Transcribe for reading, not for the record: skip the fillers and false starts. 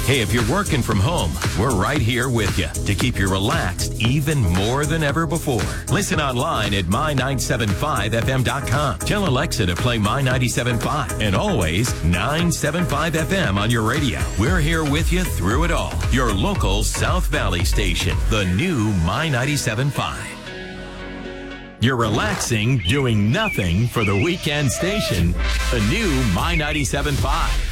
Hey, if you're working from home, we're right here with you to keep you relaxed even more than ever before. Listen online at my975fm.com. Tell Alexa to play My975 and always 975 FM on your radio. We're here with you through it all. Your local South Valley station, the new My975. You're relaxing, doing nothing for the weekend station, the new My975.